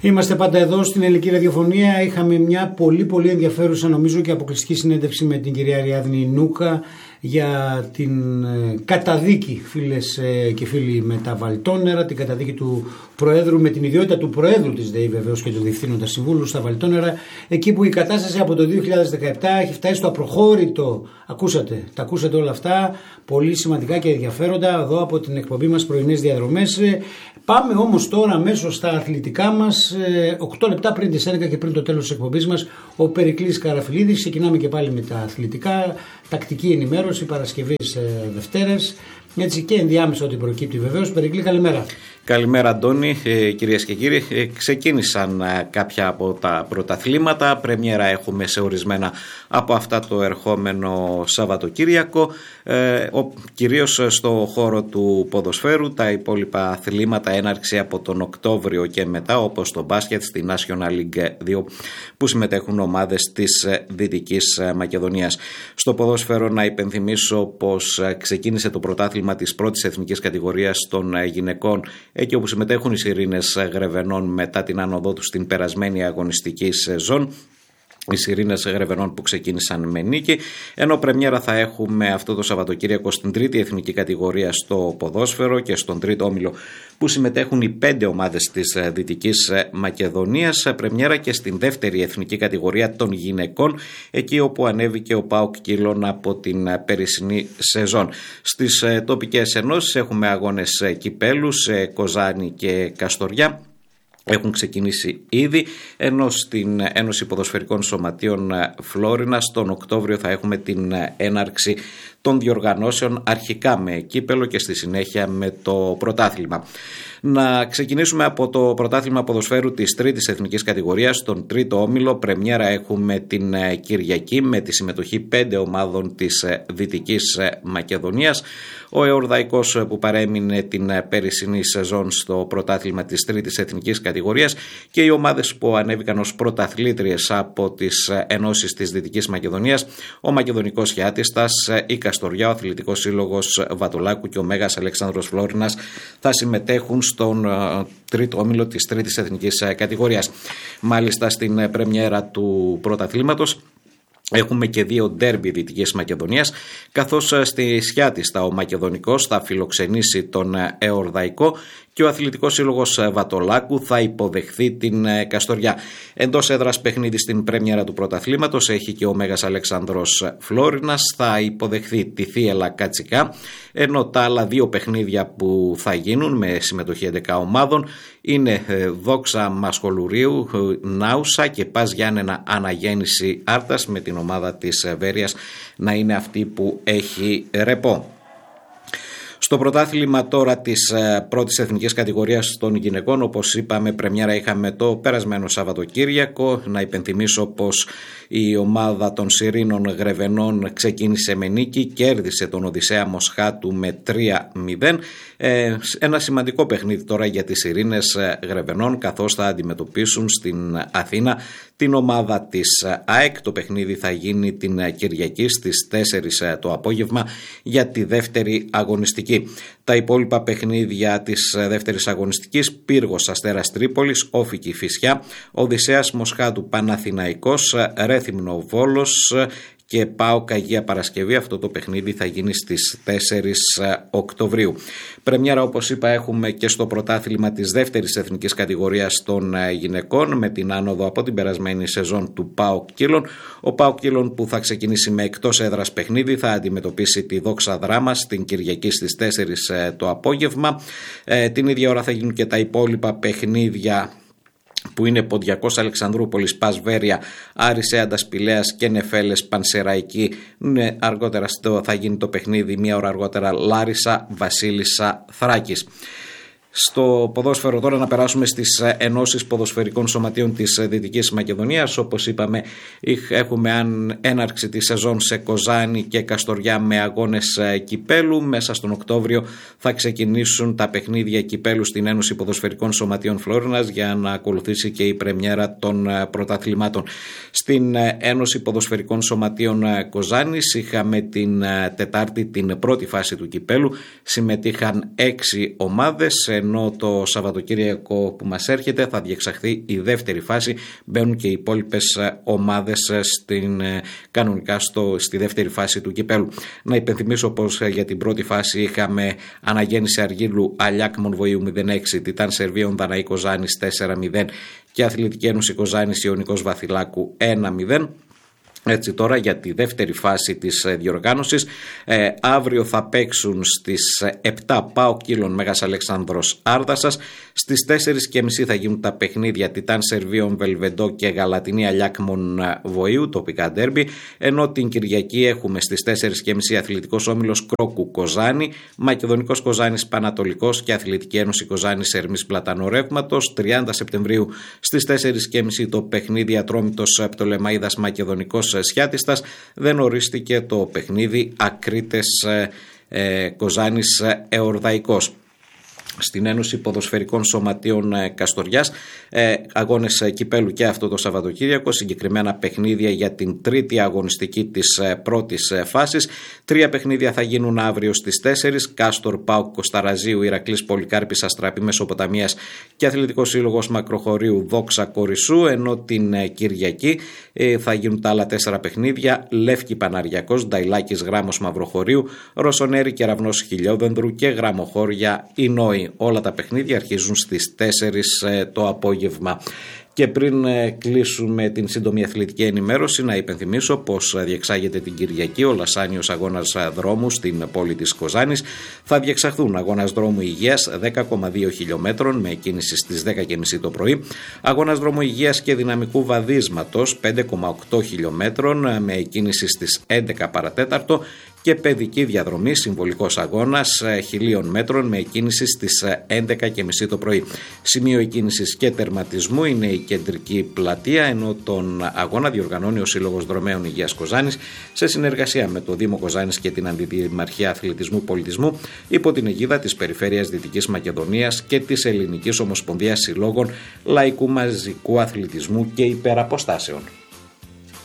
Είμαστε πάντα εδώ στην Ελληνική Ραδιοφωνία. Είχαμε μια πολύ ενδιαφέρουσα, νομίζω, και αποκλειστική συνέντευξη με την κυρία Αριάδνη Νούκα για την καταδίκη, φίλες και φίλοι, με τα βαλτόνερα, την καταδίκη του Προέδρου με την ιδιότητα του Προέδρου της ΔΕΗ βεβαίως και του Διευθύνοντα Συμβούλου στα βαλτόνερα, εκεί που η κατάσταση από το 2017 έχει φτάσει στο απροχώρητο. Τα ακούσατε όλα αυτά, πολύ σημαντικά και ενδιαφέροντα εδώ από την εκπομπή μας Πρωινές Διαδρομές. Πάμε όμως τώρα αμέσως στα αθλητικά μας, 8 λεπτά πριν τις 11 και πριν το τέλος της εκπομπής μας, ο Περικλής Καραφιλίδης. Ξεκινάμε και πάλι με τα αθλητικά, τακτική ενημέρωση, Παρασκευής, Δευτέρες, έτσι και ενδιάμεσα ό,τι προκύπτει βεβαίως. Περικλή, καλημέρα. Καλημέρα Αντώνη, κυρίες και κύριοι. Ξεκίνησαν κάποια από τα πρωταθλήματα. Πρέμιερα έχουμε σε ορισμένα από αυτά το ερχόμενο Σαββατοκύριακο. Κυρίως στο χώρο του ποδοσφαίρου, τα υπόλοιπα αθλήματα έναρξη από τον Οκτώβριο και μετά, όπως το μπάσκετ στη National League 2 που συμμετέχουν ομάδες της Δυτικής Μακεδονίας. Στο ποδόσφαιρο να υπενθυμίσω πως ξεκίνησε το πρωτάθλημα της πρώτης εθνικής κατηγορίας των γυναικών, εκεί όπου συμμετέχουν οι Σιρήνες Γρεβενών μετά την άνοδό τους στην περασμένη αγωνιστική σεζόν. Οι Σιρήνες Γρεβενών που ξεκίνησαν με νίκη, ενώ πρεμιέρα θα έχουμε αυτό το Σαββατοκύριακο στην τρίτη εθνική κατηγορία στο ποδόσφαιρο και στον τρίτο όμιλο που συμμετέχουν οι 5 ομάδες της Δυτικής Μακεδονίας. Πρεμιέρα και στην δεύτερη εθνική κατηγορία των γυναικών, εκεί όπου ανέβηκε ο ΠΑΟΚ Κύλων από την περσινή σεζόν. Στις τοπικές ενώσεις έχουμε αγώνες κυπέλου σε Κοζάνη και Καστοριά. Έχουν ξεκινήσει ήδη, ενώ στην Ένωση Ποδοσφαιρικών Σωματείων Φλόρινας τον Οκτώβριο θα έχουμε την έναρξη των διοργανώσεων, αρχικά με κύπελο και στη συνέχεια με το πρωτάθλημα. Να ξεκινήσουμε από το πρωτάθλημα ποδοσφαίρου της τρίτης εθνικής κατηγορίας, στον τρίτο όμιλο. Πρεμιέρα έχουμε την Κυριακή με τη συμμετοχή 5 ομάδων της Δυτικής Μακεδονίας. Ο Εορδαϊκός που παρέμεινε την πέρυσινη σεζόν στο πρωτάθλημα της τρίτης εθνικής κατηγορίας και οι ομάδες που ανέβηκαν ως πρωταθλήτριες από τις ενώσεις της Δυτικής Μακεδονίας, ο Μακεδονικός Χιάτιστας, η Καστοριά, ο Αθλητικός Σύλλογος Βατολάκου και ο Μέγας Αλεξάνδρος Φλόρινας θα συμμετέχουν στον τρίτο όμιλο της τρίτης εθνικής κατηγορίας. Μάλιστα στην πρεμιέρα του πρωταθλήματος έχουμε και 2 ντέρμπι Δυτικής Μακεδονίας, καθώς στη Σιάτιστα ο Μακεδονικός θα φιλοξενήσει τον Εορδαϊκό και ο Αθλητικός Σύλλογος Βατολάκου θα υποδεχθεί την Καστοριά. Εντός έδρας παιχνίδι στην πρέμιερα του πρωταθλήματος έχει και ο Μέγας Αλεξάνδρος Φλόρινας, θα υποδεχθεί τη Θίελα Κατσικά, ενώ τα άλλα 2 παιχνίδια που θα γίνουν με συμμετοχή 11 ομάδων είναι Δόξα Μασχολουρίου Νάουσα και Πας Γιάννενα Αναγέννηση Άρτας, με την ομάδα της Βέρειας να είναι αυτή που έχει ρεπό. Στο πρωτάθλημα τώρα της πρώτης εθνικής κατηγορίας των γυναικών, όπως είπαμε, πρεμιέρα είχαμε το περασμένο Σαββατοκύριακο. Να υπενθυμίσω πως η ομάδα των Σιρήνων Γρεβενών ξεκίνησε με νίκη, κέρδισε τον Οδυσσέα Μοσχάτου με 3-0. Ένα σημαντικό παιχνίδι τώρα για τις Σιρήνες Γρεβενών, καθώς θα αντιμετωπίσουν στην Αθήνα την ομάδα της ΑΕΚ. Το παιχνίδι θα γίνει την Κυριακή στις 4 το απόγευμα για τη δεύτερη αγωνιστική. Τα υπόλοιπα παιχνίδια της δεύτερης αγωνιστικής: Πύργος Αστέρας Τρίπολης, Όφη Φυσιά, Οδυσσέας Μοσχάτου Παναθηναϊκός, Ρέθυμνο Βόλος και ΠΑΟΚ Αγία Παρασκευή. Αυτό το παιχνίδι θα γίνει στις 4 Οκτωβρίου. Πρεμιέρα, όπως είπα, έχουμε και στο πρωτάθλημα της δεύτερης εθνικής κατηγορίας των γυναικών, με την άνοδο από την περασμένη σεζόν του ΠΑΟΚ Κύλων. Ο ΠΑΟΚ Κύλων που θα ξεκινήσει με εκτός έδρας παιχνίδι θα αντιμετωπίσει τη Δόξα Δράμας την Κυριακή στις 4 το απόγευμα. Την ίδια ώρα θα γίνουν και τα υπόλοιπα παιχνίδια, που είναι Ποντιακός Αλεξανδρούπολης, Πας Βέρεια, Άρης Έαντας Πηλέας και Νεφέλες Πανσεραϊκή. Αργότερα θα γίνει το παιχνίδι, 1 ώρα αργότερα, Λάρισα Βασίλισσα Θράκης. Στο ποδόσφαιρο τώρα να περάσουμε στις ενώσεις ποδοσφαιρικών σωματείων της Δυτικής Μακεδονίας. Όπως είπαμε, έχουμε έναρξη τη σεζόν σε Κοζάνη και Καστοριά με αγώνες κυπέλου. Μέσα στον Οκτώβριο θα ξεκινήσουν τα παιχνίδια κυπέλου στην Ένωση Ποδοσφαιρικών Σωματείων Φλόρινας για να ακολουθήσει και η πρεμιέρα των πρωταθλημάτων. Στην Ένωση Ποδοσφαιρικών Σωματείων Κοζάνης είχαμε την Τετάρτη την πρώτη φάση του κυπέλου. Συμμετείχαν 6 ομάδες, ενώ το Σαββατοκύριακο που μας έρχεται θα διεξαχθεί η δεύτερη φάση. Μπαίνουν και οι υπόλοιπες ομάδες κανονικά στη δεύτερη φάση του κυπέλου. Να υπενθυμίσω πως για την πρώτη φάση είχαμε Αναγέννηση Αργύλου Αλιάκ Μονβοίου 0-6, Τιτάν Σερβίων Δαναή Κοζάνης 4-0 και Αθλητική Ένωση Κοζάνης Ιωνικός Βαθυλάκου 1-0. Έτσι τώρα για τη δεύτερη φάση της διοργάνωσης, αύριο θα παίξουν στις 7 ΠΑΟΚ Κύλων Μέγας Αλεξάνδρος Άρδασας, στις 4.30 θα γίνουν τα παιχνίδια Τιτάν Σερβίων Βελβεντό και Γαλατινή Αλιάκ Μονβοίου, τοπικά ντέρμπι, ενώ την Κυριακή έχουμε στις 4.30 Αθλητικός Όμιλος Κρόκου Κοζάνη, Μακεδονικός Κοζάνης Πανατολικός και Αθλητική Ένωση Κοζάνης Ερμής Πλατανορεύματος. 30 Σεπτεμβρίου στις 4.30 το παιχνίδι Ατρόμητος Πτολεμαΐδας Μακεδονικός Σιάτιστας. Δεν ορίστηκε το παιχνίδι Ακρίτες Κοζάνης Εορδαϊκός. Στην Ένωση Ποδοσφαιρικών Σωματείων Καστοριάς, αγώνες κυπέλου και αυτό το Σαββατοκύριακο, συγκεκριμένα παιχνίδια για την τρίτη αγωνιστική της πρώτης φάσης. 3 παιχνίδια θα γίνουν αύριο στις 4, Κάστορ ΠΑΟΚ Κοσταραζίου, Ηρακλής Πολυκάρπης Αστραπή Μεσοποταμίας και Αθλητικός Σύλλογος Μακροχωρίου Δόξα Κορισσού, ενώ την Κυριακή θα γίνουν τα άλλα 4 παιχνίδια, Λεύκη Παναριακός, Νταϊλάκης Γράμμος Μαυροχωρίου, Ρωσονέρη Κεραυνός Χιλιόδενδρου και Γραμμοχώρια Ινόη. Όλα τα παιχνίδια αρχίζουν στις 4 το απόγευμα. Και πριν κλείσουμε την σύντομη αθλητική ενημέρωση, να υπενθυμίσω πως διεξάγεται την Κυριακή ο Λασάνιος Αγώνας Δρόμου στην πόλη της Κοζάνης. Θα διεξαχθούν αγώνας δρόμου υγείας 10,2 χιλιόμετρων με κίνηση στις 10.30 το πρωί, αγώνας δρόμου υγείας και δυναμικού βαδίσματος 5,8 χιλιόμετρων με κίνηση στις 11 παρατέταρτο και παιδική διαδρομή συμβολικός αγώνας 1.000 μέτρων με κίνηση στις 11.30 το πρωί. Σημείο εκκίνησης και τερματισμού είναι η κεντρική πλατεία, ενώ τον αγώνα διοργανώνει ο Σύλλογος Δρομέων Υγείας Κοζάνης σε συνεργασία με το Δήμο Κοζάνης και την Αντιδημαρχία Αθλητισμού Πολιτισμού υπό την αιγίδα της Περιφέρειας Δυτικής Μακεδονίας και της Ελληνικής Ομοσπονδίας Συλλόγων Λαϊκού Μαζικού Αθλητισμού και Υπεραποστάσεων.